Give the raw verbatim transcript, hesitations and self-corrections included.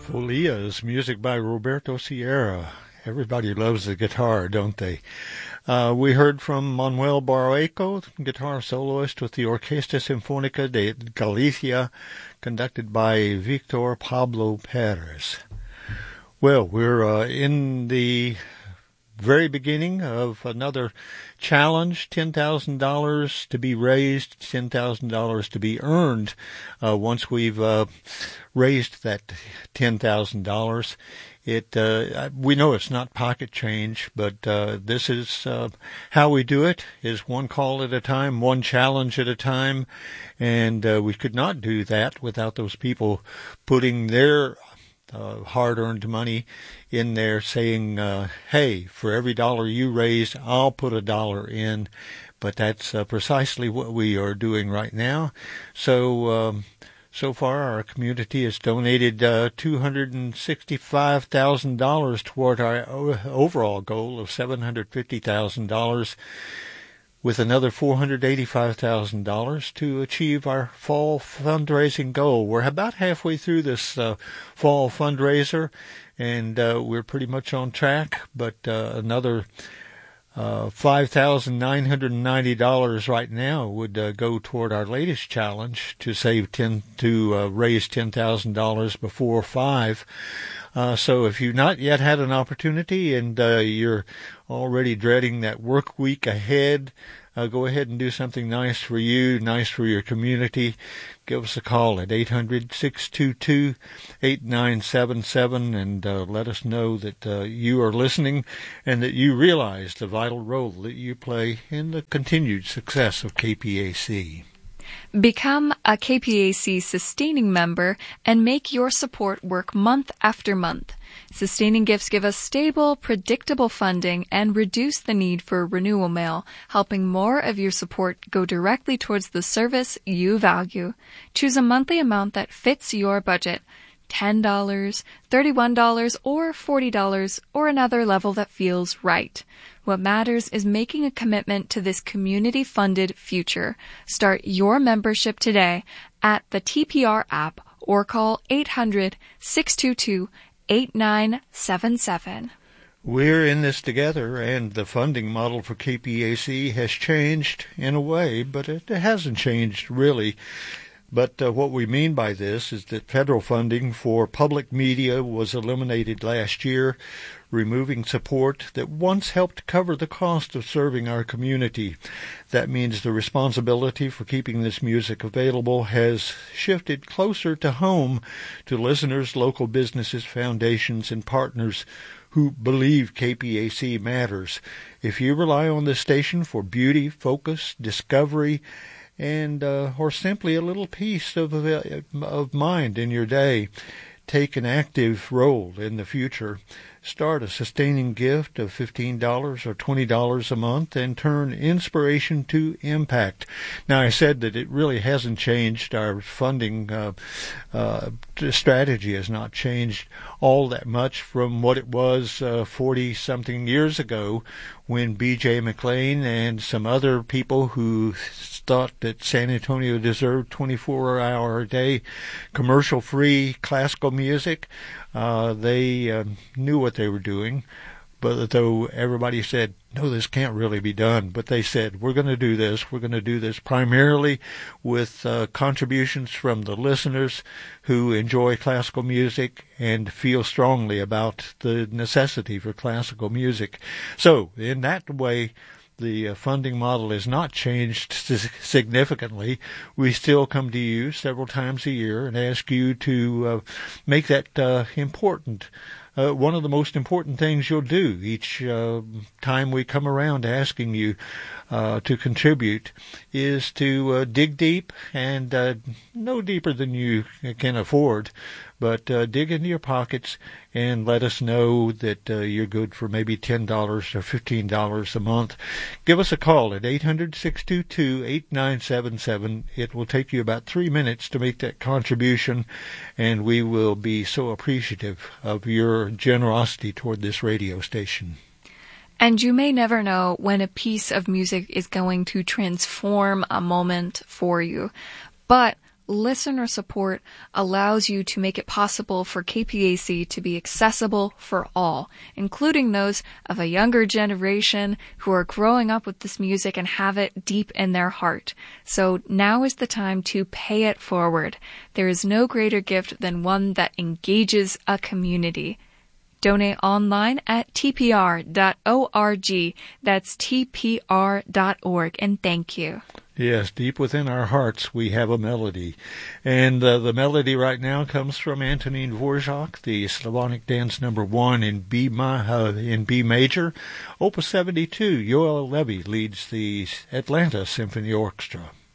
Folia's music by Roberto Sierra. Everybody loves the guitar, don't they? Uh, we heard from Manuel Barroeco, guitar soloist with the Orquesta Sinfónica de Galicia, conducted by Victor Pablo Perez. Well, we're uh, in the very beginning of another challenge, ten thousand dollars to be raised, ten thousand dollars to be earned uh, once we've uh, raised that ten thousand dollars. It uh, we know it's not pocket change, but uh, this is uh, how we do it, is one call at a time, one challenge at a time, and uh, we could not do that without those people putting their Uh, hard-earned money in there, saying, uh, hey, for every dollar you raise, I'll put a dollar in. But that's uh, precisely what we are doing right now. So, um, so far our community has donated uh, two hundred sixty-five thousand dollars toward our overall goal of seven hundred fifty thousand dollars, with another four hundred eighty-five thousand dollars to achieve our fall fundraising goal. We're about halfway through this uh, fall fundraiser, and uh, we're pretty much on track, but uh, another uh, five thousand nine hundred ninety dollars right now would uh, go toward our latest challenge to save ten to uh, raise ten thousand dollars before five. Uh, so if you've not yet had an opportunity and uh, you're already dreading that work week ahead, uh, go ahead and do something nice for you, nice for your community. Give us a call at eight hundred, six two two, eight nine seven seven and uh, let us know that uh, you are listening and that you realize the vital role that you play in the continued success of K P A C. Become a K P A C sustaining member and make your support work month after month. Sustaining gifts give us stable, predictable funding and reduce the need for renewal mail, helping more of your support go directly towards the service you value. Choose a monthly amount that fits your budget. ten dollars, thirty-one dollars, or forty dollars, or another level that feels right. What matters is making a commitment to this community-funded future. Start your membership today at the T P R app or call eight hundred, six two two, eight nine seven seven. We're in this together, and the funding model for K P A C has changed in a way, but it hasn't changed really. But uh, what we mean by this is that federal funding for public media was eliminated last year, removing support that once helped cover the cost of serving our community. That means the responsibility for keeping this music available has shifted closer to home, to listeners, local businesses, foundations, and partners who believe K P A C matters. If you rely on this station for beauty, focus, discovery, and uh, or simply a little piece of of mind in your day, take an active role in the future. Start a sustaining gift of fifteen dollars or twenty dollars a month and turn inspiration to impact. Now, I said that it really hasn't changed. Our funding uh, uh, strategy has not changed all that much from what it was uh, forty-something years ago, when B J McLean and some other people who thought that San Antonio deserved twenty-four hour a day commercial-free classical music. Uh, they uh, knew what they were doing, but though everybody said, no, this can't really be done, but they said, we're going to do this. We're going to do this primarily with uh, contributions from the listeners who enjoy classical music and feel strongly about the necessity for classical music. So in that way, the uh, funding model has not changed significantly. We still come to you several times a year and ask you to uh, make that uh, important. Uh, one of the most important things you'll do each uh, time we come around asking you uh, to contribute is to uh, dig deep, and uh, no deeper than you can afford, but uh, dig into your pockets and let us know that uh, you're good for maybe ten dollars or fifteen dollars a month. Give us a call at eight hundred, six two two, eight nine seven seven. It will take you about three minutes to make that contribution, and we will be so appreciative of your generosity toward this radio station. And you may never know when a piece of music is going to transform a moment for you. But listener support allows you to make it possible for K P A C to be accessible for all, including those of a younger generation who are growing up with this music and have it deep in their heart. So now is the time to pay it forward. There is no greater gift than one that engages a community. Donate online at t p r dot org. That's t p r dot org. And thank you. Yes, deep within our hearts we have a melody. And uh, the melody right now comes from Antonín Dvořák, the Slavonic Dance number one in B, ma- uh, in B major. Opus seventy-two, Yoel Levy leads the Atlanta Symphony Orchestra.